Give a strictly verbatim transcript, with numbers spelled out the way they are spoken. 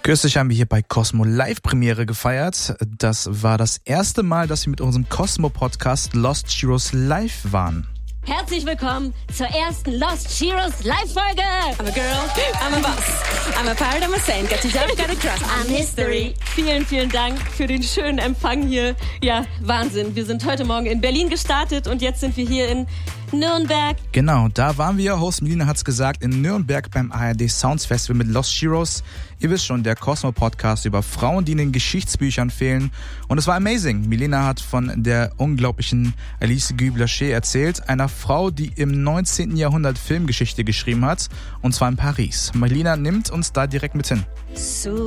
Kürzlich haben wir hier bei Cosmo Live-Premiere gefeiert. Das war das erste Mal, dass wir mit unserem Cosmo-Podcast Lost Heroes live waren. Herzlich willkommen zur ersten Lost Heroes Live-Folge. I'm a girl, I'm a boss, I'm a pirate, I'm a saint, got to jump, got to trust, I'm history. Vielen, vielen Dank für den schönen Empfang hier. Ja, Wahnsinn. Wir sind heute Morgen in Berlin gestartet und jetzt sind wir hier in Nürnberg. Genau, da waren wir. Host Melina hat's gesagt, in Nürnberg beim A R D Sounds Festival mit Lost Heroes. Ihr wisst schon, der Cosmo-Podcast über Frauen, die in den Geschichtsbüchern fehlen. Und es war amazing. Melina hat von der unglaublichen Alice Guy Blaché erzählt, einer Frau, die im neunzehnten Jahrhundert Filmgeschichte geschrieben hat, und zwar in Paris. Melina nimmt uns da direkt mit hin. So